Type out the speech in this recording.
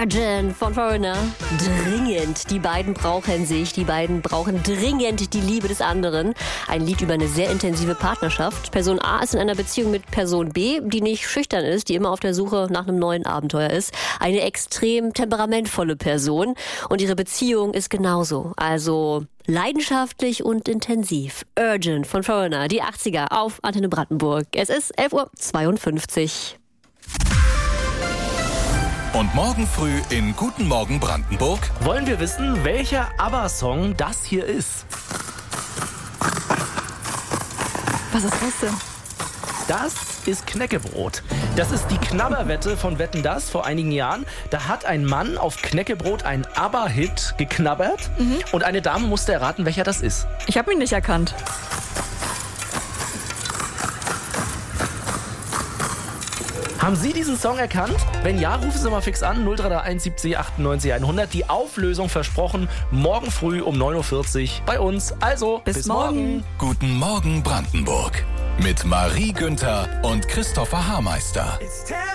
Urgent von Foreigner. Dringend. Die beiden brauchen sich. Die beiden brauchen dringend die Liebe des anderen. Ein Lied über eine sehr intensive Partnerschaft. Person A ist in einer Beziehung mit Person B, die nicht schüchtern ist, die immer auf der Suche nach einem neuen Abenteuer ist. Eine extrem temperamentvolle Person. Und ihre Beziehung ist genauso. Also leidenschaftlich und intensiv. Urgent von Foreigner. Die 80er auf Antenne Brandenburg. Es ist 11:52 Uhr. Und morgen früh in Guten Morgen Brandenburg wollen wir wissen, welcher ABBA-Song das hier ist. Was ist das denn? Das ist Knäckebrot. Das ist die Knabberwette von Wetten, dass vor einigen Jahren. Da hat ein Mann auf Knäckebrot einen ABBA-Hit geknabbert und eine Dame musste erraten, welcher das ist. Ich habe ihn nicht erkannt. Haben Sie diesen Song erkannt? Wenn ja, rufen Sie mal fix an, 0331 70 98 100. Die Auflösung versprochen, morgen früh um 9:40 Uhr bei uns. Also, bis morgen. Guten Morgen Brandenburg mit Marie Günther und Christopher Hameister.